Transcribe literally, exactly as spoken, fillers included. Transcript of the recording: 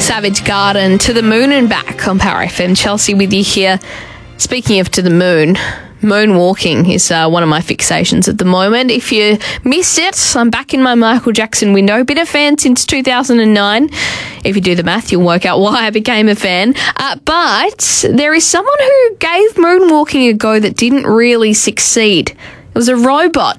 Savage Garden, To the Moon and Back on Power F M. Chelsea with you here. Speaking of To the Moon, moonwalking is uh, one of my fixations at the moment. If you missed it, I'm back in my Michael Jackson window. Been a fan since two thousand nine. If you do the math, you'll work out why I became a fan. Uh, but there is someone who gave moonwalking a go that didn't really succeed. It was a robot